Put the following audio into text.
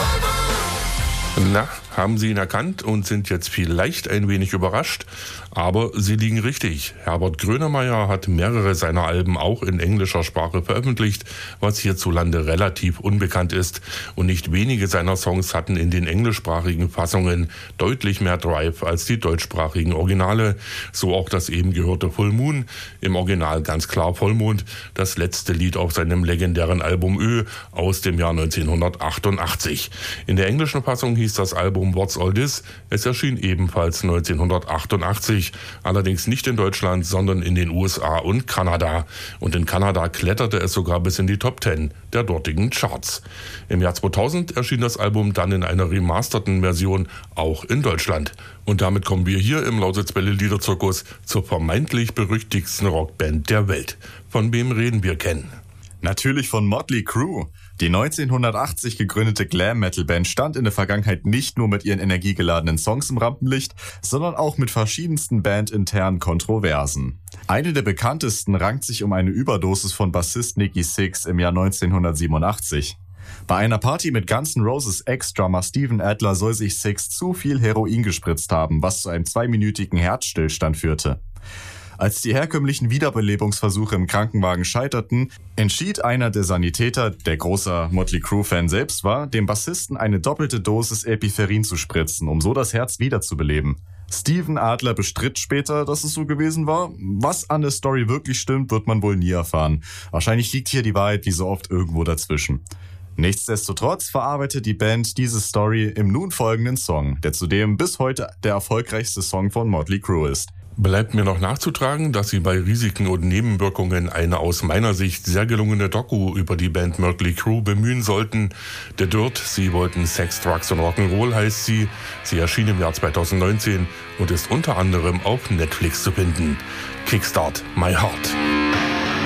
Na, haben Sie ihn erkannt und sind jetzt vielleicht ein wenig überrascht? Aber Sie liegen richtig. Herbert Grönemeyer hat mehrere seiner Alben auch in englischer Sprache veröffentlicht, was hierzulande relativ unbekannt ist. Und nicht wenige seiner Songs hatten in den englischsprachigen Fassungen deutlich mehr Drive als die deutschsprachigen Originale. So auch das eben gehörte Full Moon, im Original ganz klar Vollmond, das letzte Lied auf seinem legendären Album Ö aus dem Jahr 1988. In der englischen Fassung hieß das Album What's All This? Es erschien ebenfalls 1988, allerdings nicht in Deutschland, sondern in den USA und Kanada. Und in Kanada kletterte es sogar bis in die Top 10 der dortigen Charts. Im Jahr 2000 erschien das Album dann in einer remasterten Version auch in Deutschland. Und damit kommen wir hier im Lausitzwelle Liederzirkus zur vermeintlich berüchtigsten Rockband der Welt. Von wem reden wir, Ken? Natürlich von Motley Crue. Die 1980 gegründete Glam-Metal-Band stand in der Vergangenheit nicht nur mit ihren energiegeladenen Songs im Rampenlicht, sondern auch mit verschiedensten bandinternen Kontroversen. Eine der bekanntesten rankt sich um eine Überdosis von Bassist Nikki Sixx im Jahr 1987. Bei einer Party mit Guns N' Roses Ex-Drummer Steven Adler soll sich Sixx zu viel Heroin gespritzt haben, was zu einem 2-minütigen Herzstillstand führte. Als die herkömmlichen Wiederbelebungsversuche im Krankenwagen scheiterten, entschied einer der Sanitäter, der großer Motley Crue-Fan selbst war, dem Bassisten eine doppelte Dosis Epiphärin zu spritzen, um so das Herz wiederzubeleben. Steven Adler bestritt später, dass es so gewesen war. Was an der Story wirklich stimmt, wird man wohl nie erfahren. Wahrscheinlich liegt hier die Wahrheit wie so oft irgendwo dazwischen. Nichtsdestotrotz verarbeitet die Band diese Story im nun folgenden Song, der zudem bis heute der erfolgreichste Song von Motley Crue ist. Bleibt mir noch nachzutragen, dass Sie bei Risiken und Nebenwirkungen eine aus meiner Sicht sehr gelungene Doku über die Band Motley Crue bemühen sollten. The Dirt, Sie wollten Sex, Drugs und Rock'n'Roll heißt sie. Sie erschien im Jahr 2019 und ist unter anderem auf Netflix zu finden. Kickstart My Heart.